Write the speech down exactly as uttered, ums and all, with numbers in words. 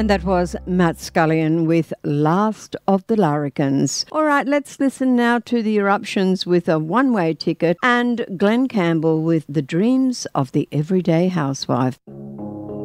And that was Matt Scullion with Last of the Larrikins. All right, let's listen now to the Eruptions with a one-way ticket and Glenn Campbell with The Dreams of the Everyday Housewife.